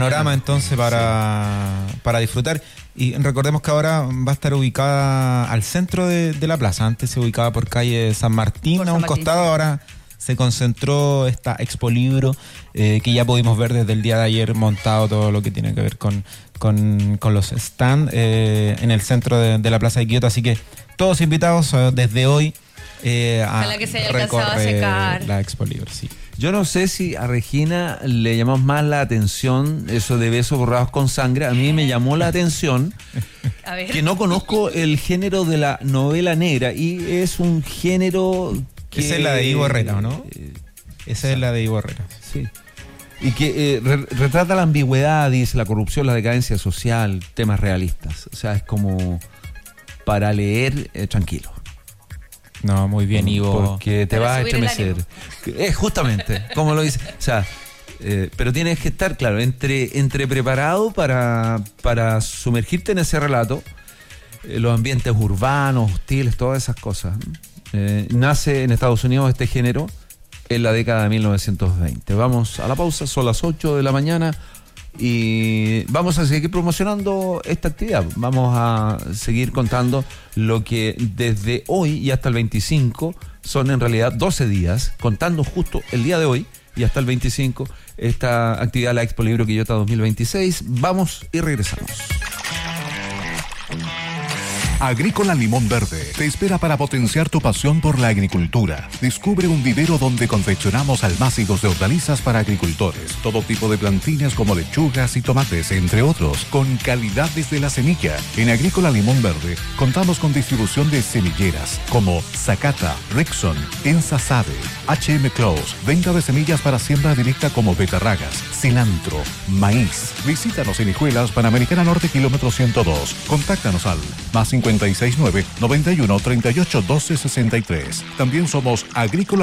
panorama entonces para disfrutar. Y recordemos que ahora va a estar ubicada al centro de la plaza. Antes se ubicaba por calle San Martín, a un costado. Ahora se concentró esta Expo Libro, que ya pudimos ver desde el día de ayer montado todo lo que tiene que ver con los stands en el centro de la plaza de Quillota. Así que todos invitados desde hoy ojalá que se haya alcanzado a secar la Expo Libro, sí. Yo no sé si a Regina le llamó más la atención eso de besos borrados con sangre. A mí me llamó la atención que no conozco el género de la novela negra, y es un género que... Esa es la de Ivo Herrera, ¿no? Esa es la de Ivo Herrera. Sí. Y que retrata la ambigüedad, dice, la corrupción, la decadencia social, temas realistas. O sea, es como para leer tranquilo. No, muy bien, Ivo. Porque te vas a estremecer. Justamente, como lo dice. O sea, pero tienes que estar, claro, entre preparado para sumergirte en ese relato. Los ambientes urbanos, hostiles, todas esas cosas. Nace en Estados Unidos este género en la década de 1920. Vamos a la pausa, son las 8 de la mañana. Y vamos a seguir promocionando esta actividad. Vamos a seguir contando lo que desde hoy y hasta el 25 son en realidad 12 días, contando justo el día de hoy y hasta el 25 esta actividad, la Expo Libro Quillota 2026. Vamos y regresamos. Agrícola Limón Verde te espera para potenciar tu pasión por la agricultura. Descubre un vivero donde confeccionamos almácigos de hortalizas para agricultores, todo tipo de plantines como lechugas y tomates, entre otros, con calidad desde la semilla. En Agrícola Limón Verde contamos con distribución de semilleras como Zacata, Rexon, Ensasade, HM Close, venta de semillas para siembra directa como betarragas, cilantro, maíz. Visítanos en Hijuelas, Panamericana Norte, kilómetro 102. Contáctanos al +569 91 38 12 63. También somos Agrícola